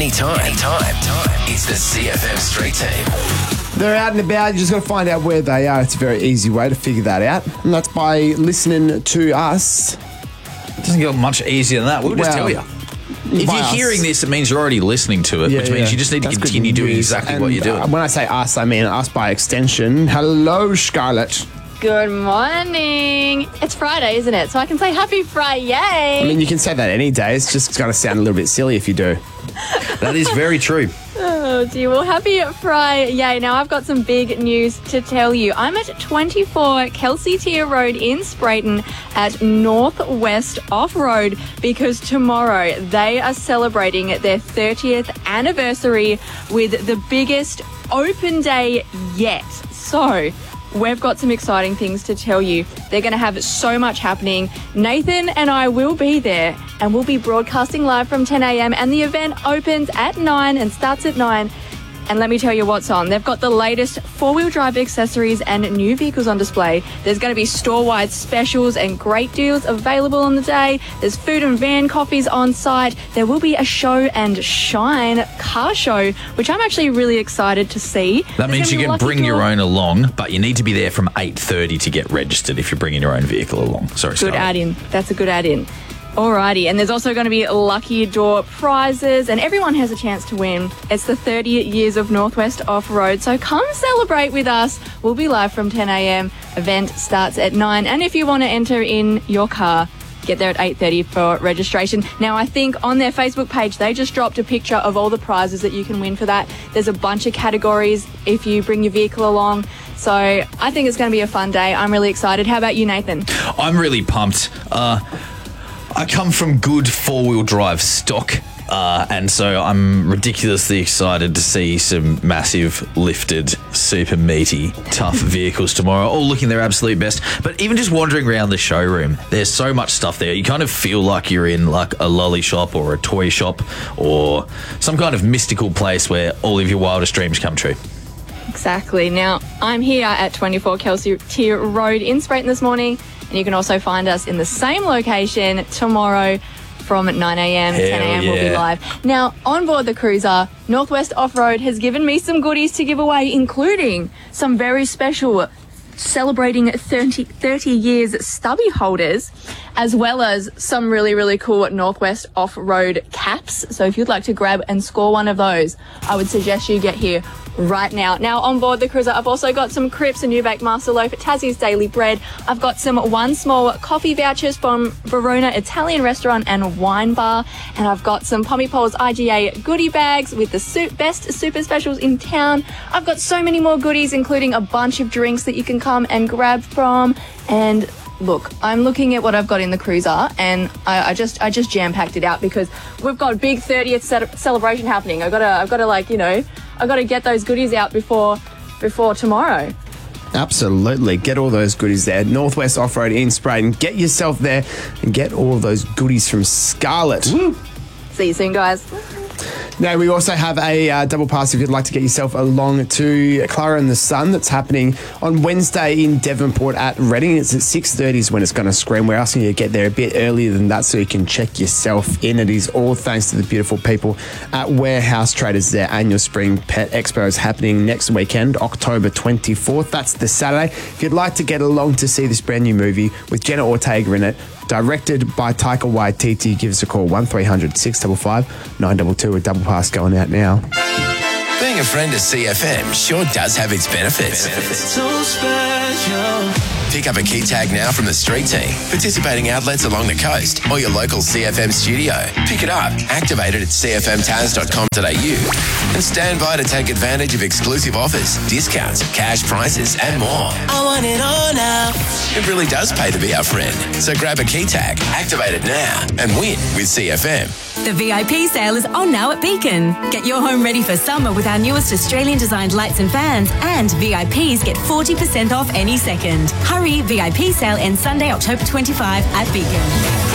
anytime. It's the CFM Street Team. They're out and about. You just got to find out where they are. It's a very easy way to figure that out. And that's by listening to us. It doesn't get much easier than that. We'll just tell you. If you're hearing this, it means you're already listening to it, which means you just need to continue doing exactly what you're doing. When I say us, I mean us by extension. Hello, Scarlett. Good morning. It's Friday, isn't it? So I can say happy Friday. I mean, you can say that any day. It's just going to sound a little bit silly if you do. That is very true. Oh, dear. Well, happy Friday. Now, I've got some big news to tell you. I'm at 24 Kelsey Tier Road in Sprayton at Northwest Off-Road because tomorrow they are celebrating their 30th anniversary with the biggest open day yet. So we've got some exciting things to tell you. They're going to have so much happening. Nathan and I will be there and we'll be broadcasting live from 10 a.m. and the event opens at 9 and starts at 9. And let me tell you what's on. They've got the latest four-wheel drive accessories and new vehicles on display. There's going to be store-wide specials and great deals available on the day. There's food and van coffees on site. There will be a show and shine car show, which I'm actually really excited to see. That means you can bring your own along, but you need to be there from 8:30 to get registered if you're bringing your own vehicle along. Sorry, Good add-in. That's a good add-in. Alrighty, and there's also going to be lucky door prizes and everyone has a chance to win. It's the 30 years of Northwest Off-Road, so come celebrate with us. We'll be live from 10 a.m. Event starts at 9, and if you want to enter in your car, get there at 8:30 for registration. Now, I think on their Facebook page, they just dropped a picture of all the prizes that you can win for that. There's a bunch of categories if you bring your vehicle along. So I think it's going to be a fun day. I'm really excited. How about you, Nathan? I'm really pumped. I come from good four-wheel drive stock, and so I'm ridiculously excited to see some massive, lifted, super meaty, tough vehicles tomorrow, all looking their absolute best. But even just wandering around the showroom, there's so much stuff there. You kind of feel like you're in like a lolly shop or a toy shop or some kind of mystical place where all of your wildest dreams come true. Exactly. Now, I'm here at 24 Kelsey Tier Road in Sprayton this morning, and you can also find us in the same location tomorrow from 9 a.m. 10 a.m. We'll be live. Now, on board the cruiser, Northwest Off-Road has given me some goodies to give away, including some very special celebrating 30 years stubby holders, as well as some really, really cool Northwest Off-Road caps. So if you'd like to grab and score one of those, I would suggest you get here right now. Now, on board the cruiser, I've also got some Crips, a new baked master loaf at Tassie's Daily Bread. I've got some one small coffee vouchers from Verona Italian Restaurant and Wine Bar. And I've got some Pommy Poles IGA goodie bags with the best super specials in town. I've got so many more goodies, including a bunch of drinks that you can come and grab from. And look, I'm looking at what I've got in the cruiser, and I just jam-packed it out because we've got a big 30th celebration happening. I've got to get those goodies out before tomorrow. Absolutely. Get all those goodies there. Northwest Off-Road in Sprayton. Get yourself there and get all of those goodies from Scarlett. Woo. See you soon, guys. Now, we also have a double pass if you'd like to get yourself along to Clara and the Sun. That's happening on Wednesday in Devonport at Reading. It's at 6:30 is when it's going to scream. We're asking you to get there a bit earlier than that so you can check yourself in. It is all thanks to the beautiful people at Warehouse Traders. Their annual Spring Pet Expo is happening next weekend, October 24th. That's the Saturday. If you'd like to get along to see this brand new movie with Jenna Ortega in it, directed by Taika Waititi, give us a call, 1300 655 922. A double pass going out now. Being a friend of CFM sure does have its benefits. So special. Pick up a key tag now from the Street Team, participating outlets along the coast or your local CFM studio. Pick it up, activate it at cfmtaz.com.au and stand by to take advantage of exclusive offers, discounts, cash prices and more. I want it all now. It really does pay to be our friend. So grab a key tag, activate it now and win with CFM. The VIP sale is on now at Beacon. Get your home ready for summer with our newest Australian-designed lights and fans, and VIPs get 40% off any second. Hurry, VIP sale ends Sunday, October 25 at Beacon.